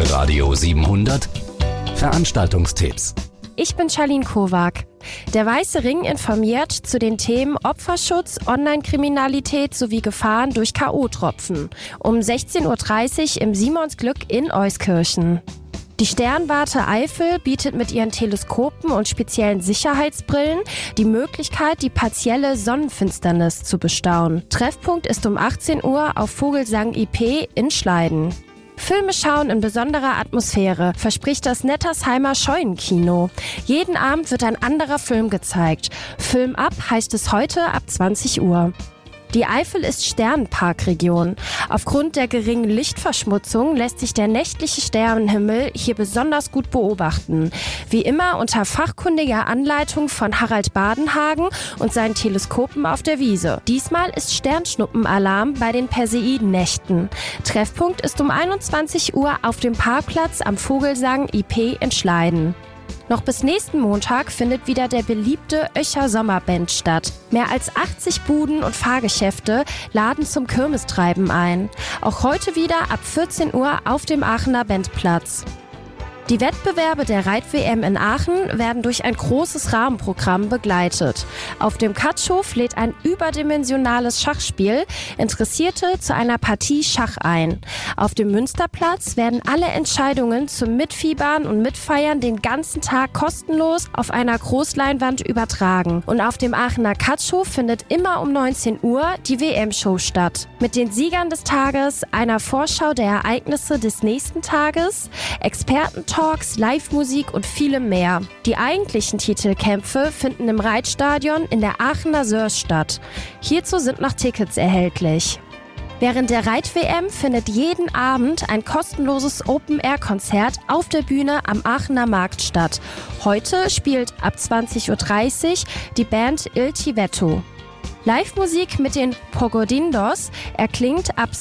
Radio 700 Veranstaltungstipps. Ich bin Charlene Kowak. Der Weiße Ring informiert zu den Themen Opferschutz, Online-Kriminalität sowie Gefahren durch K.O.-Tropfen. Um 16.30 Uhr im Simonsglück in Euskirchen. Die Sternwarte Eifel bietet mit ihren Teleskopen und speziellen Sicherheitsbrillen die Möglichkeit, die partielle Sonnenfinsternis zu bestaunen. Treffpunkt ist um 18 Uhr auf Vogelsang IP in Schleiden. Filme schauen in besonderer Atmosphäre, verspricht das Nettersheimer Scheunenkino. Jeden Abend wird ein anderer Film gezeigt. Film ab heißt es heute ab 20 Uhr. Die Eifel ist Sternenparkregion. Aufgrund der geringen Lichtverschmutzung lässt sich der nächtliche Sternenhimmel hier besonders gut beobachten. Wie immer unter fachkundiger Anleitung von Harald Badenhagen und seinen Teleskopen auf der Wiese. Diesmal ist Sternschnuppenalarm bei den Perseidennächten. Treffpunkt ist um 21 Uhr auf dem Parkplatz am Vogelsang IP in Schleiden. Noch bis nächsten Montag findet wieder der beliebte Öcher Sommerband statt. Mehr als 80 Buden und Fahrgeschäfte laden zum Kirmestreiben ein. Auch heute wieder ab 14 Uhr auf dem Aachener Bandplatz. Die Wettbewerbe der Reit-WM in Aachen werden durch ein großes Rahmenprogramm begleitet. Auf dem Katschhof lädt ein überdimensionales Schachspiel Interessierte zu einer Partie Schach ein. Auf dem Münsterplatz werden alle Entscheidungen zum Mitfiebern und Mitfeiern den ganzen Tag kostenlos auf einer Großleinwand übertragen. Und auf dem Aachener Katschhof findet immer um 19 Uhr die WM-Show statt. Mit den Siegern des Tages, einer Vorschau der Ereignisse des nächsten Tages, Expertentalks, Live-Musik und vielem mehr. Die eigentlichen Titelkämpfe finden im Reitstadion in der Aachener Sörs statt. Hierzu sind noch Tickets erhältlich. Während der Reit-WM findet jeden Abend ein kostenloses Open-Air-Konzert auf der Bühne am Aachener Markt statt. Heute spielt ab 20.30 Uhr die Band Il Tivetto. Live-Musik mit den Pogodindos erklingt ab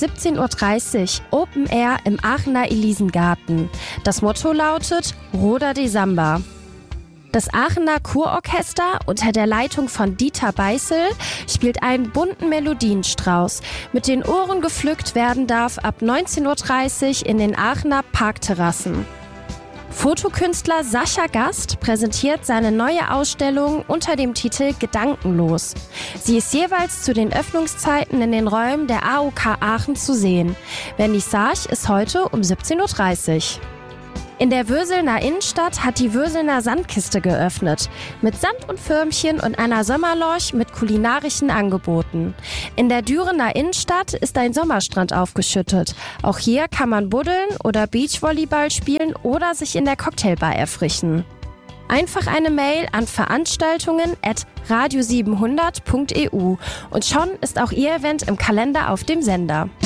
17.30 Uhr Open Air im Aachener Elisengarten. Das Motto lautet Roda de Samba. Das Aachener Kurorchester unter der Leitung von Dieter Beißel spielt einen bunten Melodienstrauß. Mit den Ohren gepflückt werden darf ab 19.30 Uhr in den Aachener Parkterrassen. Fotokünstler Sascha Gast präsentiert seine neue Ausstellung unter dem Titel Gedankenlos. Sie ist jeweils zu den Öffnungszeiten in den Räumen der AOK Aachen zu sehen. Vernissage ist heute um 17.30 Uhr. In der Würselner Innenstadt hat die Würselner Sandkiste geöffnet. Mit Sand und Förmchen und einer Sommerlounge mit kulinarischen Angeboten. In der Dürener Innenstadt ist ein Sommerstrand aufgeschüttet. Auch hier kann man buddeln oder Beachvolleyball spielen oder sich in der Cocktailbar erfrischen. Einfach eine Mail an veranstaltungen@radio700.eu und schon ist auch Ihr Event im Kalender auf dem Sender.